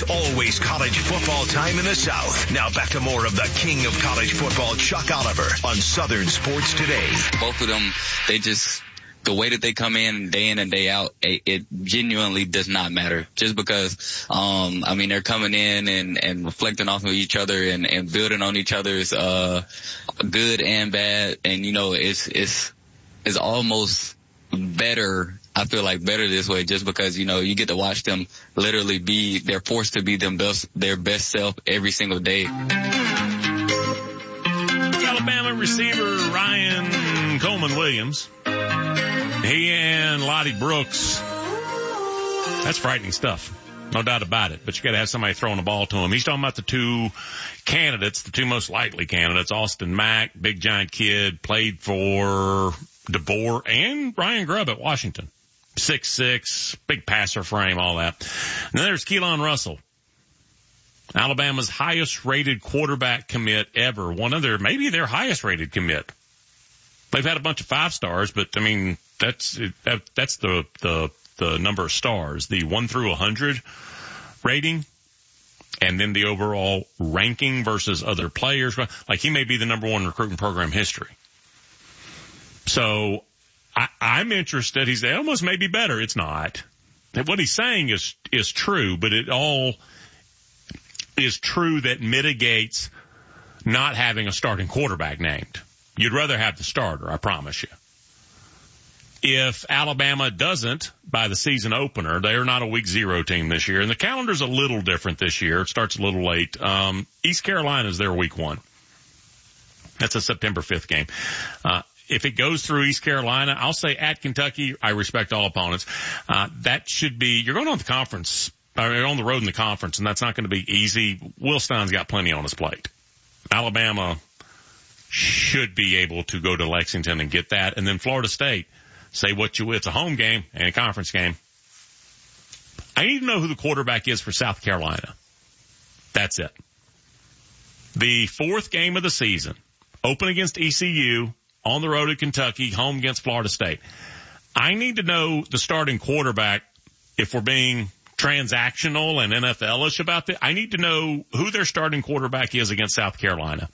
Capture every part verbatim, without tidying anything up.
It's always college football time in the South. Now back to more of the king of college football, Chuck Oliver, on Southern Sports Today. Both of them, they just, the way that they come in day in and day out, it, it genuinely does not matter. Just because, um, I mean, they're coming in and, and reflecting off of each other and, and building on each other's, uh, good and bad. And, you know, it's, it's, it's almost better. I feel like better this way just because, you know, you get to watch them literally be, they're forced to be them best, their best self every single day. Alabama receiver Ryan Coleman Williams. He and Lottie Brooks. That's frightening stuff. No doubt about it. But you got to have somebody throwing the ball to him. He's talking about the two candidates, the two most likely candidates, Austin Mack, big giant kid, played for DeBoer and Ryan Grubb at Washington. six six, big passer frame, all that. And then there's Keelan Russell, Alabama's highest rated quarterback commit ever. One of their, maybe their highest rated commit. They've had a bunch of five stars, but I mean, that's, that, that's the, the, the number of stars, the one through a hundred rating, and then the overall ranking versus other players. Like he may be the number one recruiting program history. So I, I'm interested. He's almost maybe better. It's not. What he's saying is, is true, but it all is true that mitigates not having a starting quarterback named. You'd rather have the starter, I promise you. If Alabama doesn't, by the season opener, they're not a week zero team this year, and the calendar's a little different this year. It starts a little late. Um, East Carolina's their week one. That's a September fifth game. Uh, if it goes through East Carolina, I'll say at Kentucky, I respect all opponents. Uh, that should be, you're going on the conference, or you're on the road in the conference, and that's not going to be easy. Will Stein's got plenty on his plate. Alabama should be able to go to Lexington and get that. And then Florida State, say what you, it's a home game and a conference game. I need to know who the quarterback is for South Carolina. That's it. The fourth game of the season, open against E C U, on the road at Kentucky, home against Florida State. I need to know the starting quarterback if we're being transactional and N F L-ish about it. I need to know who their starting quarterback is against South Carolina.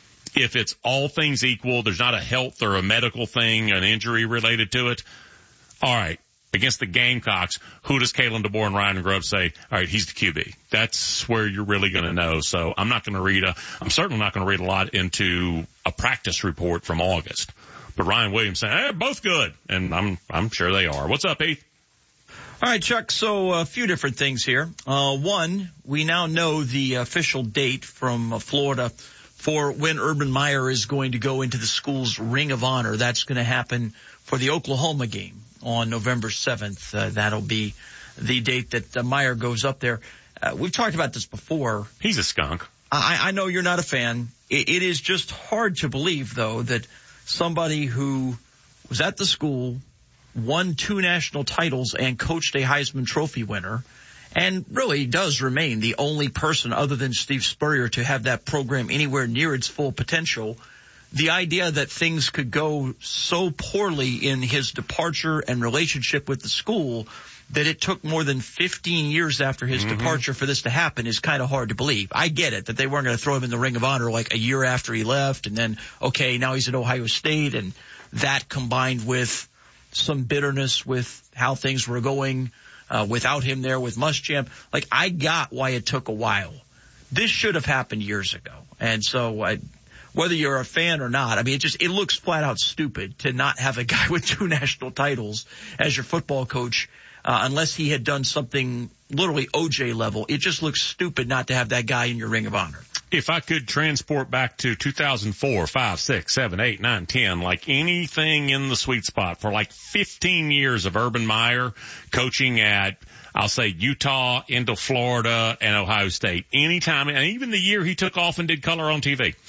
If it's all things equal, there's not a health or a medical thing, an injury related to it. All right. Against the Gamecocks, who does Kalen DeBoer and Ryan Grubb say, all right, he's the Q B? That's where you're really going to know. So I'm not going to read a, I'm certainly not going to read a lot into a practice report from August. But Ryan Williams saying, hey, both good. And I'm, I'm sure they are. What's up, Heath? All right, Chuck, so a few different things here. Uh, one, we now know the official date from uh, Florida for when Urban Meyer is going to go into the school's Ring of Honor. That's going to happen for the Oklahoma game on November seventh. Uh, that'll be the date that uh, Meyer goes up there. Uh, we've talked about this before. He's a skunk. I, I know you're not a fan. It, it is just hard to believe, though, that somebody who was at the school, won two national titles, and coached a Heisman Trophy winner, and really does remain the only person other than Steve Spurrier to have that program anywhere near its full potential. The idea that things could go so poorly in his departure and relationship with the school that it took more than fifteen years after his mm-hmm. departure for this to happen is kind of hard to believe. I get it, that they weren't going to throw him in the Ring of Honor like a year after he left, and then, okay, now he's at Ohio State, and that combined with some bitterness with how things were going uh, without him there with Muschamp. Like, I got why it took a while. This should have happened years ago. And so I, whether you're a fan or not, I mean, it just, it looks flat out stupid to not have a guy with two national titles as your football coach, uh, unless he had done something literally O J level. It just looks stupid not to have that guy in your Ring of Honor. If I could transport back to two thousand four, five, six, seven, eight, nine, ten, like anything in the sweet spot for like fifteen years of Urban Meyer coaching at, I'll say, Utah into Florida and Ohio State, anytime, and even the year he took off and did color on T V.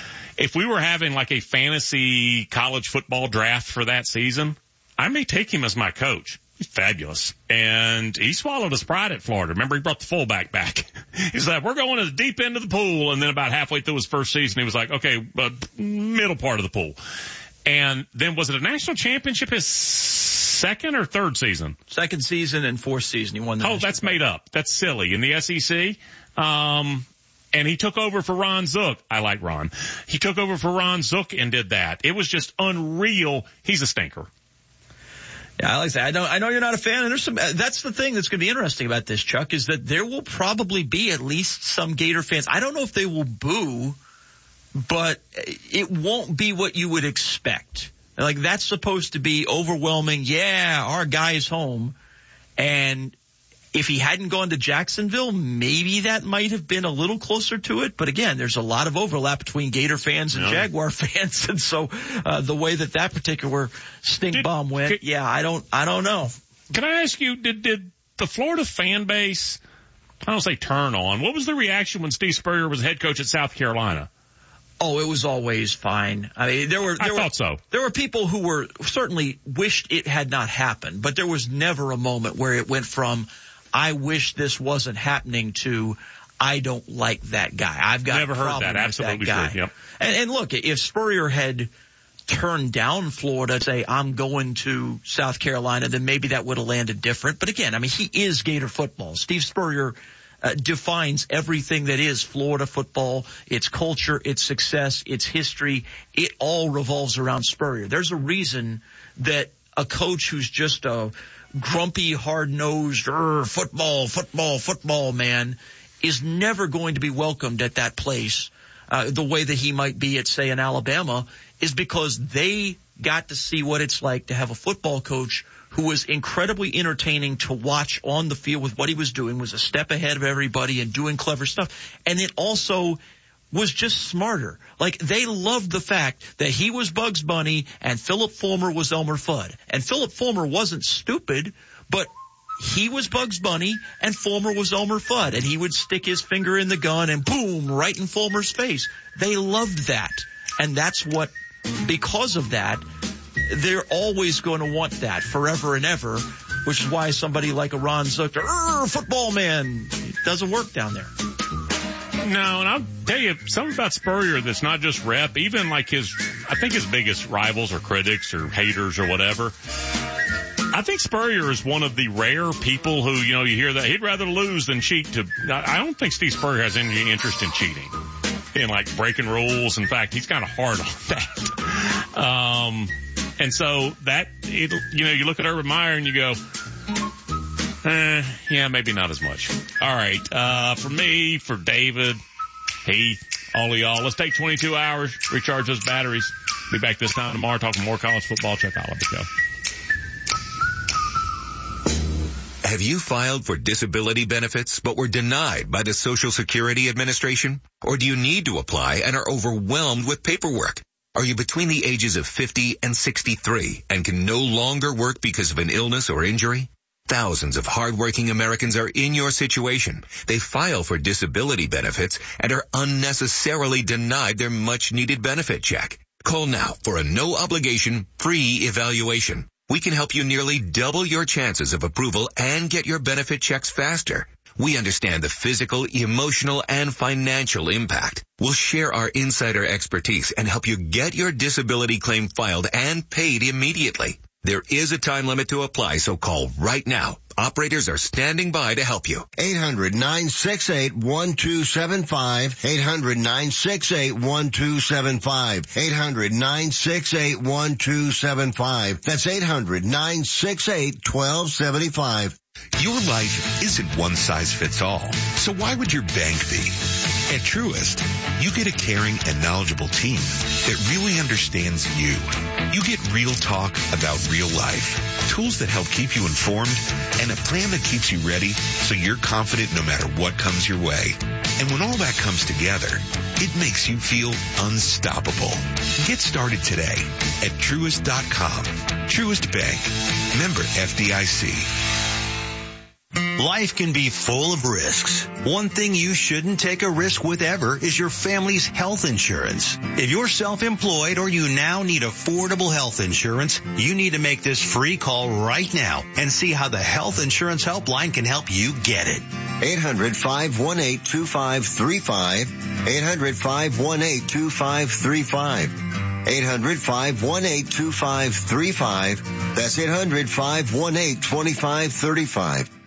If we were having like a fantasy college football draft for that season, I may take him as my coach. He's fabulous. And he swallowed his pride at Florida. Remember, he brought the fullback back. He's like, we're going to the deep end of the pool. And then about halfway through his first season, he was like, okay, uh, middle part of the pool. And then was it a national championship his second or third season? Second season and fourth season. He won the Oh, that's made up. That's silly. In the S E C, um, and he took over for Ron Zook. I like Ron. He took over for Ron Zook and did that. It was just unreal. He's a stinker. Yeah, I like that. I know, I know you're not a fan, and there's some, that's the thing that's going to be interesting about this, Chuck, is that there will probably be at least some Gator fans. I don't know if they will boo, but it won't be what you would expect. Like, that's supposed to be overwhelming. Yeah, our guy's home. And if he hadn't gone to Jacksonville, maybe that might have been a little closer to it. But again, there's a lot of overlap between Gator fans and yeah. Jaguar fans. And so, uh, the way that that particular stink did, bomb went, could, yeah, I don't, I don't know. Can I ask you, did, did the Florida fan base, I don't say turn on, what was the reaction when Steve Spurrier was head coach at South Carolina? Oh, it was always fine. I mean, there were, there I were, thought so. There were people who were certainly wished it had not happened, but there was never a moment where it went from, I wish this wasn't happening to, I don't like that guy. I've got never a heard that. Absolutely that guy. True. Yep. And, and look, if Spurrier had turned down Florida to say, I'm going to South Carolina, then maybe that would have landed different. But again, I mean, he is Gator football. Steve Spurrier uh, defines everything that is Florida football, its culture, its success, its history. It all revolves around Spurrier. There's a reason that a coach who's just a grumpy, hard-nosed, football, football, football man is never going to be welcomed at that place uh, the way that he might be at, say, in Alabama, is because they got to see what it's like to have a football coach who was incredibly entertaining to watch on the field with what he was doing, was a step ahead of everybody and doing clever stuff. And it also was just smarter. Like, they loved the fact that he was Bugs Bunny and Philip Fulmer was Elmer Fudd. And Philip Fulmer wasn't stupid, but he was Bugs Bunny and Fulmer was Elmer Fudd. And he would stick his finger in the gun and boom, right in Fulmer's face. They loved that. And that's what, because of that, they're always going to want that forever and ever, which is why somebody like a Ron Zook, football man, it doesn't work down there. No, and I'll tell you something about Spurrier that's not just rep, even like his, I think his biggest rivals or critics or haters or whatever. I think Spurrier is one of the rare people who, you know, you hear that he'd rather lose than cheat to, I don't think Steve Spurrier has any interest in cheating, in like breaking rules. In fact, he's kind of hard on that. Um, and so that, it, you know, you look at Urban Meyer and you go, Eh, yeah, maybe not as much. All right. Uh, for me, for David, Heath, all of y'all, let's take twenty-two hours, recharge those batteries. Be back this time tomorrow talking more college football. Chuck Oliver Show. Have you filed for disability benefits but were denied by the Social Security Administration? Or do you need to apply and are overwhelmed with paperwork? Are you between the ages of fifty and sixty-three and can no longer work because of an illness or injury? Thousands of hardworking Americans are in your situation. They file for disability benefits and are unnecessarily denied their much-needed benefit check. Call now for a no-obligation, free evaluation. We can help you nearly double your chances of approval and get your benefit checks faster. We understand the physical, emotional, and financial impact. We'll share our insider expertise and help you get your disability claim filed and paid immediately. There is a time limit to apply, so call right now. Operators are standing by to help you. eight hundred nine six eight one two seven five. eight hundred nine six eight one two seven five. eight hundred nine six eight one two seven five. That's eight hundred nine six eight one two seven five. Your life isn't one size fits all, so why would your bank be? At Truist, you get a caring and knowledgeable team that really understands you. You get real talk about real life, tools that help keep you informed, and a plan that keeps you ready so you're confident no matter what comes your way. And when all that comes together, it makes you feel unstoppable. Get started today at Truist dot com. Truist Bank. Member F D I C. Life can be full of risks. One thing you shouldn't take a risk with ever is your family's health insurance. If you're self-employed or you now need affordable health insurance, you need to make this free call right now and see how the Health Insurance Helpline can help you get it. eight hundred five one eight two five three five. eight hundred five one eight two five three five. eight hundred, five one eight, two five three five. That's eight hundred, five one eight, two five three five.